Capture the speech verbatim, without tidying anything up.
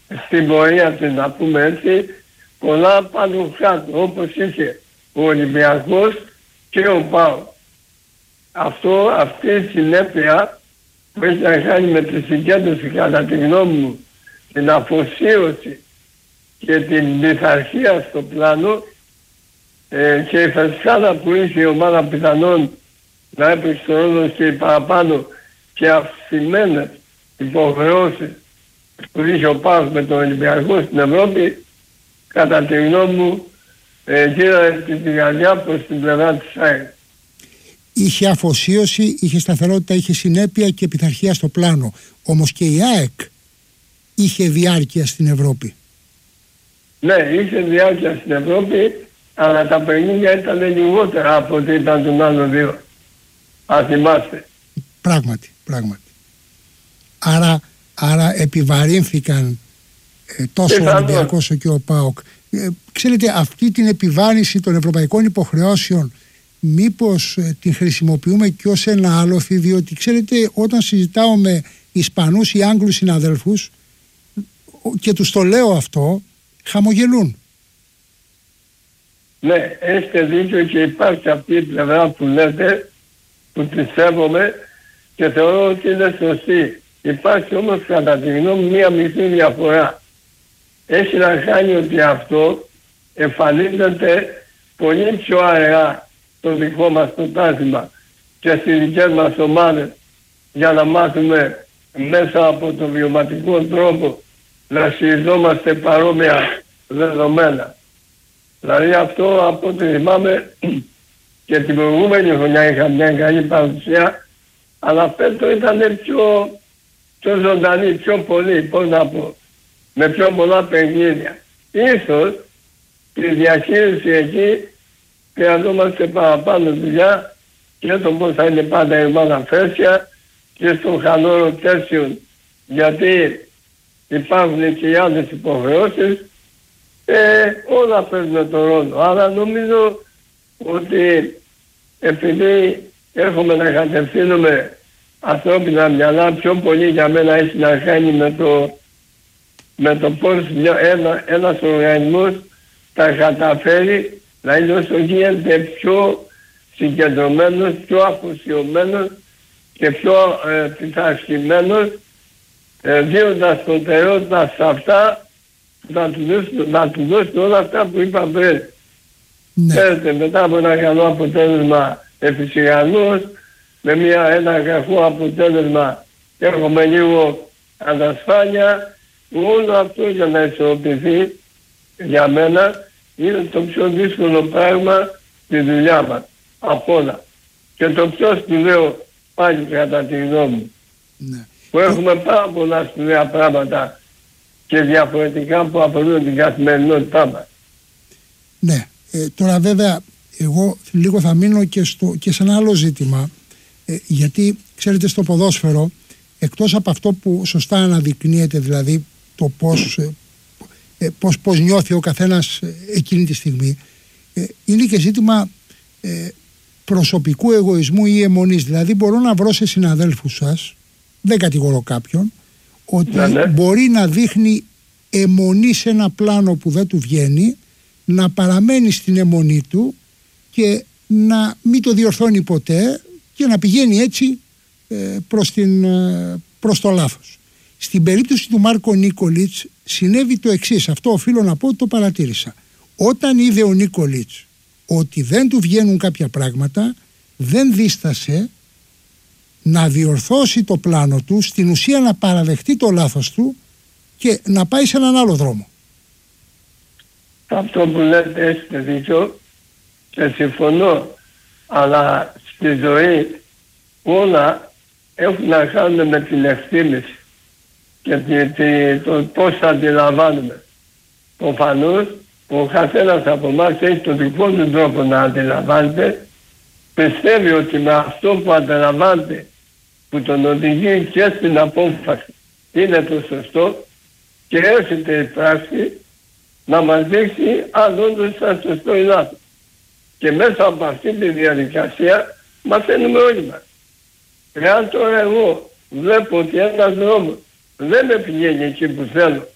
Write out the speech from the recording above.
στην πορεία της, να πούμε έτσι, πολλά πάνω κάτω, όπως είχε ο Ολυμπιακός και ο ΠΑΟΚ. Αυτό, αυτή η συνέπεια που έχει να κάνει με τη συγκέντρωση, κατά τη γνώμη μου, την αφοσίωση και την πειθαρχία στο πλάνο, ε, και η φεσκάδα που είχε η ομάδα πιθανόν να έπαιξε το ρόλο και παραπάνω και αυξημένες υποχρεώσεις που είχε ο ΠΑΟΚ με τον Ολυμπιακό στην Ευρώπη, κατά τη γνώμη μου, ε, γύρω την καρδιά προς την πλευρά της ΑΕΚ. Είχε αφοσίωση, είχε σταθερότητα, είχε συνέπεια και πειθαρχία στο πλάνο. Όμως και η ΑΕΚ είχε διάρκεια στην Ευρώπη. Ναι, είχε διάρκεια στην Ευρώπη, αλλά τα παιχνίδια ήταν λιγότερα από ό,τι ήταν τον άλλο δύο. Αν θυμάστε. Πράγματι, πράγματι. Άρα, άρα επιβαρύνθηκαν ε, τόσο ο Ολυμπιακός και ο ΠΑΟΚ. Ε, ξέρετε, αυτή την επιβάρυνση των ευρωπαϊκών υποχρεώσεων μήπως ε, την χρησιμοποιούμε και ως ένα άλοθη, διότι ξέρετε, όταν συζητάω με Ισπανούς ή Άγγλους συναδέλφους και τους το λέω αυτό, χαμογελούν. Ναι, έχετε δίκιο και υπάρχει αυτή η πλευρά που λέτε, που τη σέβομαι και θεωρώ ότι είναι σωστή. Υπάρχει όμως κατά τη γνώμη μία μικρή διαφορά. Έχει να κάνει ότι αυτό εμφανίζεται πολύ πιο αραιά στο δικό μας πρωτάθλημα και στις δικές μας ομάδες, για να μάθουμε μέσα από το βιωματικό τρόπο να συζητόμαστε παρόμοια δεδομένα. Δηλαδή αυτό, από ό,τι θυμάμαι, και την προηγούμενη χρονιά είχα μια καλή παρουσία, αλλά φέτος ήταν πιο, πιο ζωντανή, πιο πολύ, πώς να πω, με πιο πολλά παιχνίδια. Ίσως τη διαχείριση εκεί χρειαζόμαστε παραπάνω δουλειά και το πώς θα είναι πάντα η ομάδα φέσια και στο χαλό ρωτέσιον, γιατί υπάρχουν και οι άλλες υποχρεώσεις, ε, όλα παίζουν τον ρόλο. Άρα νομίζω ότι επειδή έρχομαι να κατευθύνουμε ανθρώπινα μυαλά, πιο πολύ για μένα έχει να κάνει με το, με το πώς ένα, ένας οργανισμός θα καταφέρει να είναι όσο γίνεται πιο συγκεντρωμένος, πιο αφοσιωμένος και πιο ε, πειθαρχημένος, ε, δίνοντας προτεραιότητα σε αυτά, να του δώσουν, να του δώσουν όλα αυτά που είπα πριν. Ναι. Ξέρετε, μετά από ένα καλό αποτέλεσμα εφησυχανός, με μια, ένα κακό αποτέλεσμα έρχομαι λίγο ανασφάλεια, όλο αυτό για να ισορροπηθεί για μένα είναι το πιο δύσκολο πράγμα στη δουλειά μας από όλα. Και το πιο σπουδαίο πάλι κατά τη γνώμη μου. Ναι. Που έχουμε πάρα πολλά σπουδαία πράγματα και διαφορετικά που αφορούν την καθημερινότητά μας. Ναι. Ε, τώρα βέβαια εγώ λίγο θα μείνω και, στο, και σε ένα άλλο ζήτημα, ε, γιατί ξέρετε στο ποδόσφαιρο, εκτός από αυτό που σωστά αναδεικνύεται, δηλαδή το πώς, ε, ε, πώς, πώς νιώθει ο καθένας εκείνη τη στιγμή, ε, είναι και ζήτημα ε, προσωπικού εγωισμού ή αιμονής. Δηλαδή μπορώ να βρω σε συναδέλφους σας, δεν κατηγορώ κάποιον, ότι ναι, ναι. μπορεί να δείχνει αιμονή σε ένα πλάνο που δεν του βγαίνει, να παραμένει στην αιμονή του και να μην το διορθώνει ποτέ και να πηγαίνει έτσι ε, προς, την, ε, προς το λάθος. Στην περίπτωση του Μάρκο Νίκολιτς συνέβη το εξής, αυτό οφείλω να πω, το παρατήρησα. Όταν είδε ο Νίκολιτς ότι δεν του βγαίνουν κάποια πράγματα, δεν δίστασε να διορθώσει το πλάνο του, στην ουσία να παραδεχτεί το λάθος του και να πάει σε έναν άλλο δρόμο. Αυτό που λέτε έχετε δίκιο και συμφωνώ, αλλά στη ζωή όλα έχουν να κάνουν με την εκτίμηση και τη, τη, το πώς θα αντιλαμβάνουμε. Προφανώς ο καθένας από εμάς έχει τον δικό του τρόπο να αντιλαμβάνεται, πιστεύει ότι με αυτό που αντιλαμβάνεται, που τον οδηγεί και στην απόφαση, είναι το σωστό, και έρχεται η πράξη να μας δείξει αν όντως ήταν σωστό ή λάθος. Και μέσα από αυτή τη διαδικασία μαθαίνουμε όλοι μας. Εάν τώρα εγώ βλέπω ότι ένας δρόμος δεν με πηγαίνει εκεί που θέλω